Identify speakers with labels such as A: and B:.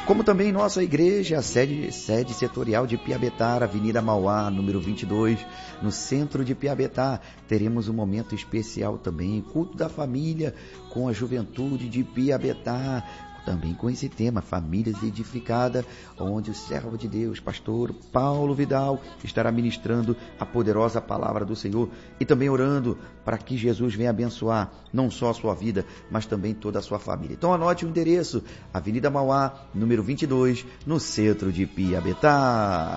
A: Como também nossa igreja, a sede setorial de Piabetá, Avenida Mauá, número 22, no centro de Piabetá. Teremos um momento especial também, culto da família com a juventude de Piabetá, também com esse tema, Famílias Edificadas, onde o servo de Deus, pastor Paulo Vidal, estará ministrando a poderosa palavra do Senhor e também orando para que Jesus venha abençoar não só a sua vida, mas também toda a sua família. Então anote o endereço, Avenida Mauá, número 22, no centro de Piabetá.